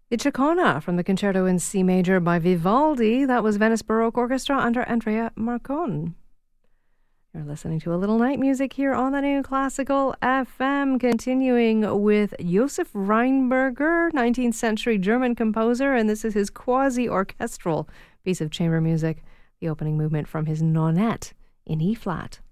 The Cicona from the Concerto in C Major by Vivaldi. That was Venice Baroque Orchestra under Andrea Marcon. You're listening to a little night music here on the New Classical FM, continuing with Josef Rheinberger, 19th century German composer, and this is his quasi-orchestral piece of chamber music, the opening movement from his Nonette in E-flat.